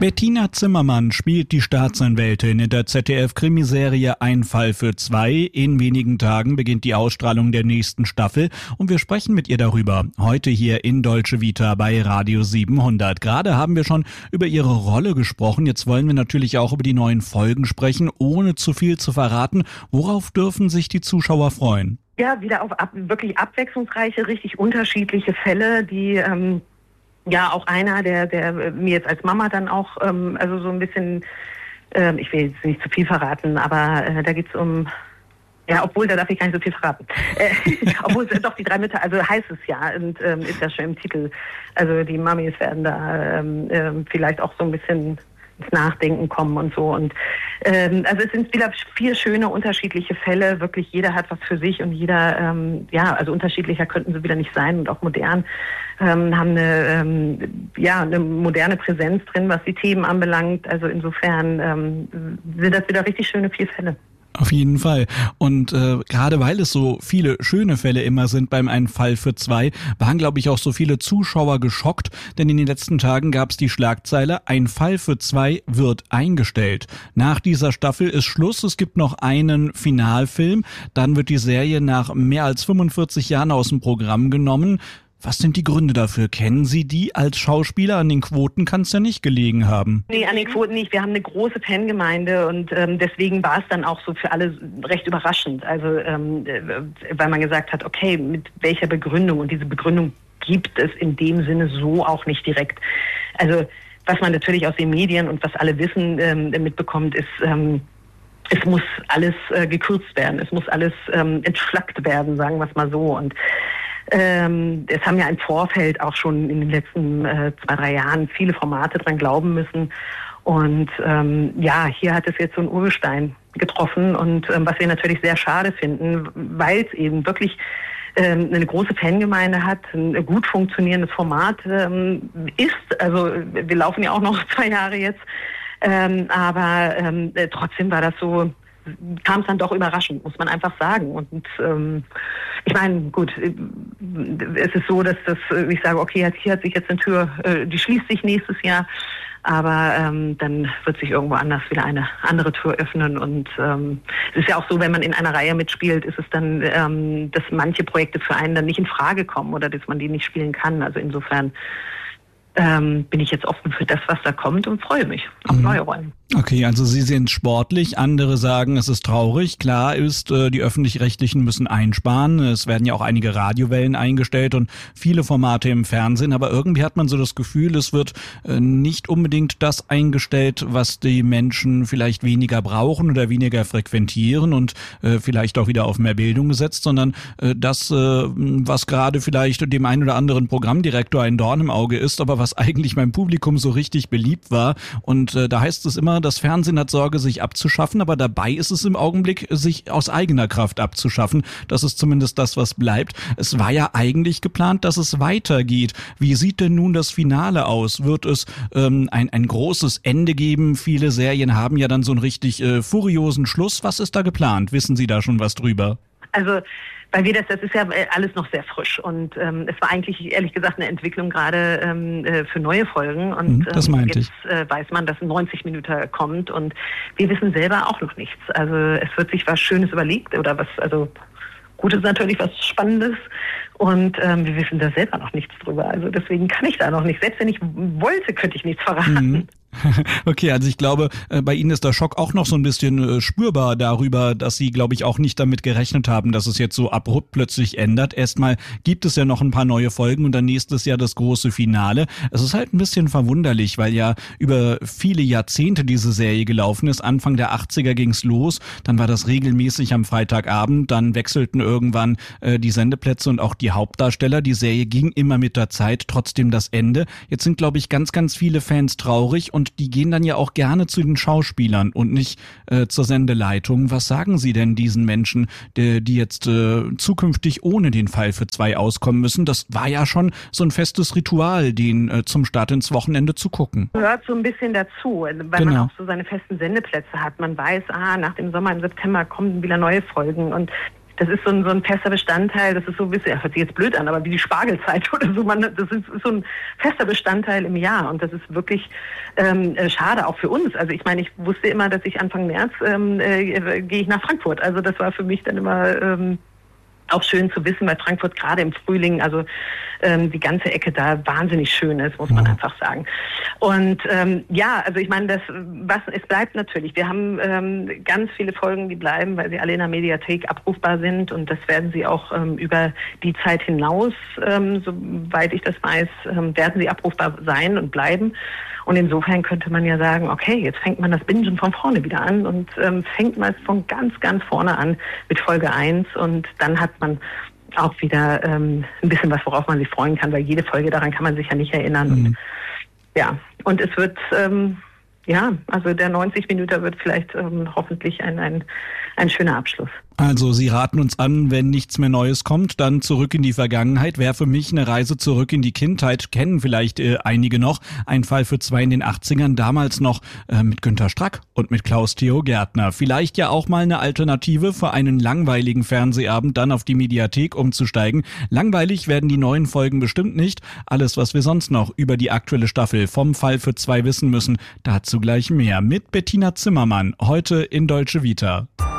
Bettina Zimmermann spielt die Staatsanwältin in der ZDF-Krimiserie Ein Fall für zwei. In wenigen Tagen beginnt die Ausstrahlung der nächsten Staffel und wir sprechen mit ihr darüber. Heute hier in Dolce Vita bei Radio 700. Gerade haben wir schon über ihre Rolle gesprochen. Jetzt wollen wir natürlich auch über die neuen Folgen sprechen, ohne zu viel zu verraten. Worauf dürfen sich die Zuschauer freuen? Ja, wieder auf wirklich abwechslungsreiche, richtig unterschiedliche Fälle, die auch einer, der mir jetzt als Mama dann auch, also so ein bisschen, ich will jetzt nicht zu viel verraten, aber da geht's um, ja, obwohl, da darf ich gar nicht so viel verraten. Obwohl, doch, die drei Mütter, also heißt es ja, und ist ja schon im Titel. Also die Mamis werden da vielleicht auch so ein bisschen ins Nachdenken kommen und so. Und also es sind wieder 4 schöne, unterschiedliche Fälle. Wirklich, jeder hat was für sich und jeder, also unterschiedlicher könnten sie wieder nicht sein und auch modern. Haben eine moderne Präsenz drin, was die Themen anbelangt. Also insofern sind das wieder richtig schöne 4 Fälle. Auf jeden Fall. Und gerade weil es so viele schöne Fälle immer sind beim Ein Fall für zwei, waren, glaube ich, auch so viele Zuschauer geschockt, denn in den letzten Tagen gab es die Schlagzeile, Ein Fall für zwei wird eingestellt. Nach dieser Staffel ist Schluss, es gibt noch einen Finalfilm, dann wird die Serie nach mehr als 45 Jahren aus dem Programm genommen. Was sind die Gründe dafür? Kennen Sie die? Als Schauspieler an den Quoten kann es ja nicht gelegen haben. Nee, an den Quoten nicht. Wir haben eine große Fangemeinde und deswegen war es dann auch so für alle recht überraschend. Also weil man gesagt hat, okay, mit welcher Begründung? Und diese Begründung gibt es in dem Sinne so auch nicht direkt. Also was man natürlich aus den Medien und was alle wissen mitbekommt, ist, es muss alles gekürzt werden. Es muss alles entschlackt werden, sagen wir es mal so. Und es haben ja im Vorfeld auch schon in den letzten 2-3 Jahren viele Formate dran glauben müssen. Und hier hat es jetzt so ein Urgestein getroffen. Und was wir natürlich sehr schade finden, weil es eben wirklich eine große Fangemeinde hat, ein gut funktionierendes Format ist. Also wir laufen ja auch noch 2 Jahre jetzt. Aber trotzdem war das so, kam es dann doch überraschend, muss man einfach sagen. Und ich meine, gut, es ist so, dass ich sage, okay, hier hat sich jetzt eine Tür, die schließt sich nächstes Jahr, aber dann wird sich irgendwo anders wieder eine andere Tür öffnen. Und es ist ja auch so, wenn man in einer Reihe mitspielt, ist es dann, dass manche Projekte für einen dann nicht in Frage kommen oder dass man die nicht spielen kann. Also insofern bin ich jetzt offen für das, was da kommt und freue mich auf neue Rollen. Okay, also Sie sind sportlich, andere sagen, es ist traurig. Klar ist, die Öffentlich-Rechtlichen müssen einsparen. Es werden ja auch einige Radiowellen eingestellt und viele Formate im Fernsehen, aber irgendwie hat man so das Gefühl, es wird nicht unbedingt das eingestellt, was die Menschen vielleicht weniger brauchen oder weniger frequentieren und vielleicht auch wieder auf mehr Bildung gesetzt, sondern das, was gerade vielleicht dem einen oder anderen Programmdirektor ein Dorn im Auge ist, aber was eigentlich beim Publikum so richtig beliebt war. Und da heißt es immer, das Fernsehen hat Sorge, sich abzuschaffen, aber dabei ist es im Augenblick, sich aus eigener Kraft abzuschaffen. Das ist zumindest das, was bleibt. Es war ja eigentlich geplant, dass es weitergeht. Wie sieht denn nun das Finale aus? Wird es ein großes Ende geben? Viele Serien haben ja dann so einen richtig furiosen Schluss. Was ist da geplant? Wissen Sie da schon was drüber? Also weil das ist ja alles noch sehr frisch und es war eigentlich ehrlich gesagt eine Entwicklung gerade für neue Folgen und das meinte jetzt weiß man, dass 90 Minuten kommt und wir wissen selber auch noch nichts. Also es wird sich was Schönes überlegt oder was, also gut ist natürlich was Spannendes und wir wissen da selber noch nichts drüber. Also deswegen kann ich da noch nicht. Selbst wenn ich wollte, könnte ich nichts verraten. Okay, also ich glaube, bei Ihnen ist der Schock auch noch so ein bisschen spürbar darüber, dass Sie, glaube ich, auch nicht damit gerechnet haben, dass es jetzt so abrupt plötzlich ändert. Erstmal gibt es ja noch ein paar neue Folgen und dann nächstes Jahr das große Finale. Es ist halt ein bisschen verwunderlich, weil ja über viele Jahrzehnte diese Serie gelaufen ist. Anfang der 80er ging's los, dann war das regelmäßig am Freitagabend, dann wechselten irgendwann die Sendeplätze und auch die Hauptdarsteller. Die Serie ging immer mit der Zeit, trotzdem das Ende. Jetzt sind, glaube ich, ganz, ganz viele Fans traurig und die gehen dann ja auch gerne zu den Schauspielern und nicht zur Sendeleitung. Was sagen Sie denn diesen Menschen, die jetzt zukünftig ohne den Fall für zwei auskommen müssen? Das war ja schon so ein festes Ritual, den zum Start ins Wochenende zu gucken. Gehört so ein bisschen dazu, weil man auch so seine festen Sendeplätze hat. Man weiß, nach dem Sommer, im September kommen wieder neue Folgen und das ist so ein fester Bestandteil, das ist so ein bisschen, hört sich jetzt blöd an, aber wie die Spargelzeit oder so, das ist so ein fester Bestandteil im Jahr und das ist wirklich schade, auch für uns. Also ich meine, ich wusste immer, dass ich Anfang März gehe ich nach Frankfurt, also das war für mich dann immer auch schön zu wissen, weil Frankfurt gerade im Frühling, also die ganze Ecke da wahnsinnig schön ist, muss man einfach sagen. Und also ich meine, es bleibt natürlich. Wir haben ganz viele Folgen, die bleiben, weil sie alle in der Mediathek abrufbar sind und das werden sie auch über die Zeit hinaus, soweit ich das weiß, werden sie abrufbar sein und bleiben. Und insofern könnte man ja sagen, okay, jetzt fängt man das Bingen von vorne wieder an und fängt mal von ganz, ganz vorne an mit Folge 1 und dann hat man auch wieder ein bisschen was, worauf man sich freuen kann, weil jede Folge, daran kann man sich ja nicht erinnern. Und es wird, also der 90-Minüter wird vielleicht hoffentlich ein schöner Abschluss. Also Sie raten uns an, wenn nichts mehr Neues kommt, dann zurück in die Vergangenheit. Wäre für mich eine Reise zurück in die Kindheit. Kennen vielleicht einige noch. Ein Fall für zwei in den 80ern, damals noch mit Günter Strack und mit Klaus-Theo Gärtner. Vielleicht ja auch mal eine Alternative für einen langweiligen Fernsehabend, dann auf die Mediathek umzusteigen. Langweilig werden die neuen Folgen bestimmt nicht. Alles, was wir sonst noch über die aktuelle Staffel vom Fall für zwei wissen müssen, dazu gleich mehr. Mit Bettina Zimmermann, heute in Deutsche Vita.